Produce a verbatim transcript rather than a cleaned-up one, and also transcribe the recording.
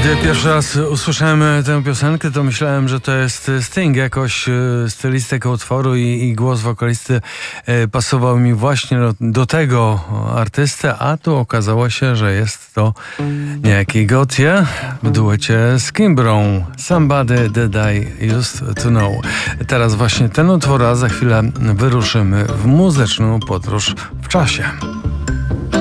Gdy pierwszy raz usłyszałem tę piosenkę, to myślałem, że to jest Sting. Jakoś stylistyka utworu i, i głos wokalisty pasował mi właśnie do, do tego artysty, a tu okazało się, że jest to niejaki Gotye w duecie z Kimbrą. Somebody That I Used To Know. Teraz właśnie ten utwór, a za chwilę wyruszymy w muzyczną podróż w czasie.